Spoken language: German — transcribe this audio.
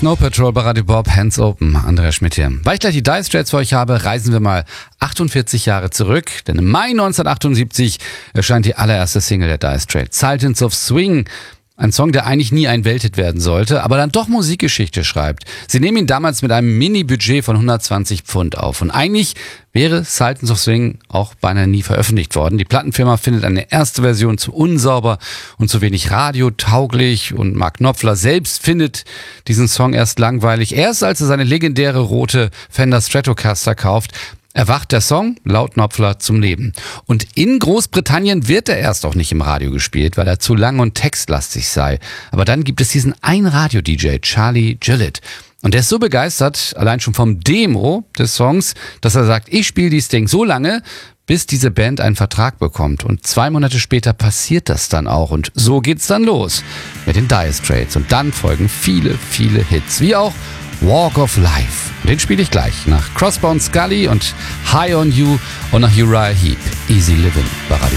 Snow Patrol bei Radio Bob, Hands Open, Andreas Schmidt hier. Weil ich gleich die Dire Straits für euch habe, reisen wir mal 48 Jahre zurück, denn im Mai 1978 erscheint die allererste Single der Dire Straits, Sultans of Swing. Ein Song, der eigentlich nie ein Welthit werden sollte, aber dann doch Musikgeschichte schreibt. Sie nehmen ihn damals mit einem Mini-Budget von 120 Pfund auf. Und eigentlich wäre Sultans of Swing auch beinahe nie veröffentlicht worden. Die Plattenfirma findet eine erste Version zu unsauber und zu wenig radiotauglich. Und Mark Knopfler selbst findet diesen Song erst langweilig. Erst als er seine legendäre rote Fender Stratocaster kauft, erwacht der Song, laut Knopfler, zum Leben. Und in Großbritannien wird er erst auch nicht im Radio gespielt, weil er zu lang und textlastig sei. Aber dann gibt es diesen einen Radio-DJ, Charlie Gillett. Und der ist so begeistert, allein schon vom Demo des Songs, dass er sagt, ich spiele dieses Ding so lange, bis diese Band einen Vertrag bekommt. Und 2 Monate später passiert das dann auch. Und so geht's dann los mit den Dire Straits. Und dann folgen viele, viele Hits, wie auch Walk of Life. Den spiele ich gleich nach Crossbones Scully und High on You und nach Uriah Heep. Easy Living bei Radio